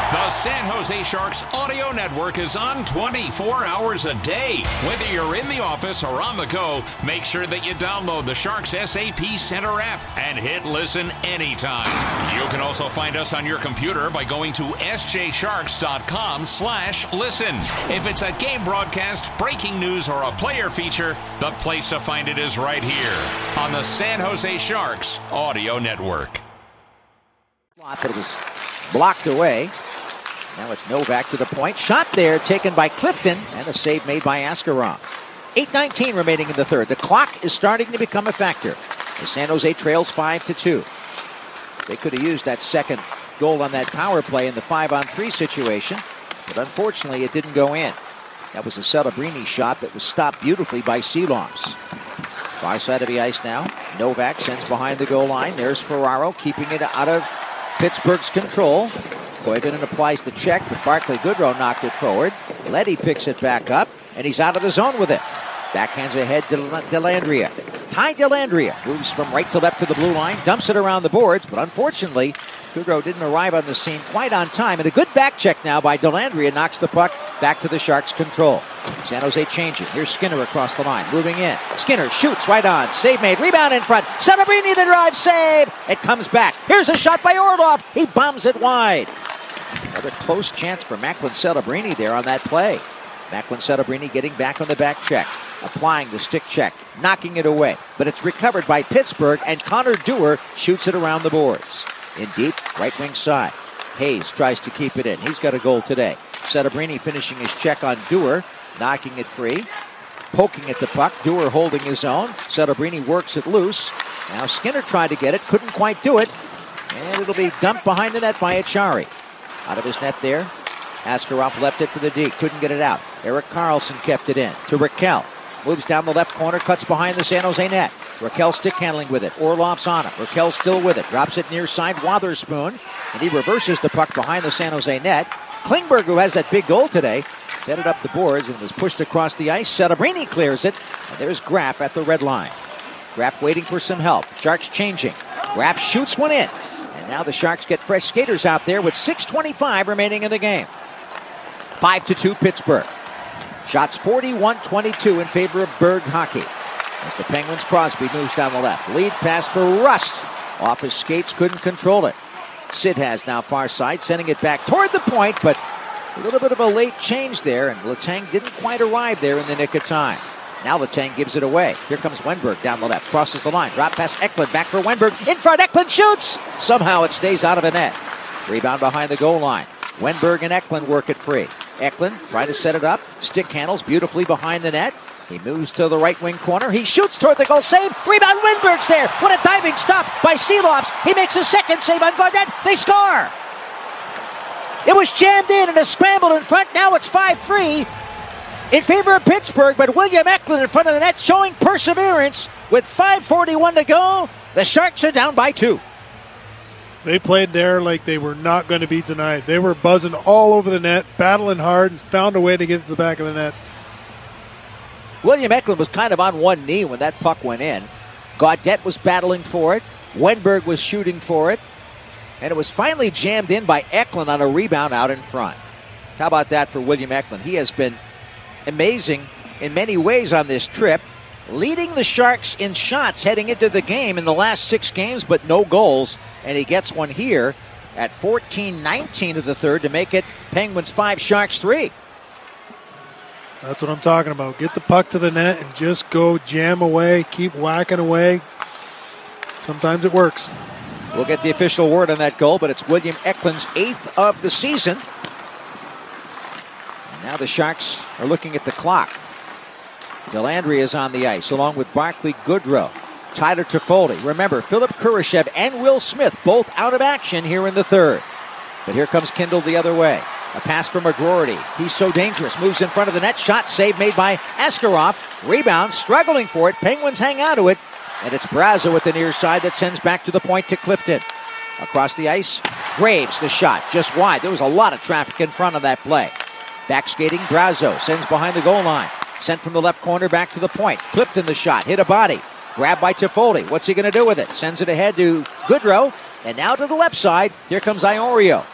The San Jose Sharks audio network is on 24 hours a day. Whether you're in the office or on the go, make sure that you download the Sharks SAP Center app and hit listen anytime. You can also find us on your computer by going to sjsharks.com/listen. If it's a game broadcast, breaking news, or a player feature, the place to find it is right here on the San Jose Sharks audio network. It was blocked away. Now it's Novak to the point. Shot there taken by Clifton, and a save made by Askarov. 8:19 remaining in the third. The clock is starting to become a factor. The San Jose trails 5-2. They could have used that second goal on that power play in the 5-on-3 situation, but unfortunately it didn't go in. That was a Celebrini shot that was stopped beautifully by Silovs. Far side of the ice now. Novak sends behind the goal line. There's Ferraro keeping it out of Pittsburgh's control. Koivunen applies the check, but Barclay Goodrow knocked it forward. Leddy picks it back up, and he's out of the zone with it. Backhands ahead to Dellandrea. Ty Dellandrea moves from right to left to the blue line, dumps it around the boards, but unfortunately, Goodrow didn't arrive on the scene quite on time, and a good back check now by Dellandrea knocks the puck back to the Sharks' control. San Jose changing. Here's Skinner across the line, moving in. Skinner shoots right on. Save made. Rebound in front. Celebrini the drive save. It comes back. Here's a shot by Orlov. He bombs it wide. Another close chance for Macklin Celebrini there on that play. Macklin Celebrini getting back on the back check. Applying the stick check. Knocking it away. But it's recovered by Pittsburgh, and Connor Dewar shoots it around the boards. In deep, right wing side. Hayes tries to keep it in. He's got a goal today. Celebrini finishing his check on Dewar. Knocking it free. Poking at the puck. Dewar holding his own. Celebrini works it loose. Now Skinner tried to get it. Couldn't quite do it. And it'll be dumped behind the net by Achari. Out of his net there. Askarov left it to the D. Couldn't get it out. Erik Karlsson kept it in. To Raquel. Moves down the left corner. Cuts behind the San Jose net. Raquel stick handling with it. Orlov's on it. Raquel still with it. Drops it near side. Wotherspoon. And he reverses the puck behind the San Jose net. Klingberg, who has that big goal today, headed up the boards and was pushed across the ice. Celebrini clears it. And there's Graff at the red line. Graff waiting for some help. Sharks changing. Graff shoots one in. And now the Sharks get fresh skaters out there with 6:25 remaining in the game. 5-2 Pittsburgh. Shots 41-22 in favor of Berg hockey. As the Penguins, Crosby moves down the left. Lead pass for Rust. Off his skates, couldn't control it. Sid has now far side, sending it back toward the point, but a little bit of a late change there, and Letang didn't quite arrive there in the nick of time. Now Letang gives it away. Here comes Wenberg down the left, crosses the line, drop past Eklund, back for Wenberg, in front, Eklund shoots! Somehow it stays out of the net. Rebound behind the goal line. Wenberg and Eklund work it free. Eklund trying to set it up, stick handles beautifully behind the net. He moves to the right wing corner. He shoots toward the goal. Save. Rebound. Wenberg's there. What a diving stop by Silovs. He makes a second save on Gaudette. They score. It was jammed in and a scramble in front. Now it's 5-3 in favor of Pittsburgh. But William Eklund in front of the net showing perseverance. With 5:41 to go, the Sharks are down by 2. They played there like they were not going to be denied. They were buzzing all over the net, battling hard, and found a way to get to the back of the net. William Eklund was kind of on one knee when that puck went in. Gaudette was battling for it. Wenberg was shooting for it. And it was finally jammed in by Eklund on a rebound out in front. How about that for William Eklund? He has been amazing in many ways on this trip, leading the Sharks in shots heading into the game in the last 6 games, but no goals. And he gets one here at 14:19 of the third to make it Penguins 5, Sharks 3. That's what I'm talking about. Get the puck to the net and just go jam away, keep whacking away. Sometimes it works. We'll get the official word on that goal, but it's William Eklund's 8th of the season. And now the Sharks are looking at the clock. Dellandrea is on the ice, along with Barclay Goodrow. Tyler Toffoli. Remember, Philip Kurashev and Will Smith both out of action here in the third. But here comes Kindle the other way. A pass from McGroarty. He's so dangerous. Moves in front of the net. Shot save made by Askarov. Rebound, struggling for it. Penguins hang on to it. And it's Brazo at the near side that sends back to the point to Clifton. Across the ice, Graves the shot. Just wide. There was a lot of traffic in front of that play. Back skating, Brazo sends behind the goal line. Sent from the left corner back to the point. Clifton the shot. Hit a body. Grabbed by Toffoli. What's he going to do with it? Sends it ahead to Goodrow. And now to the left side. Here comes Iorio.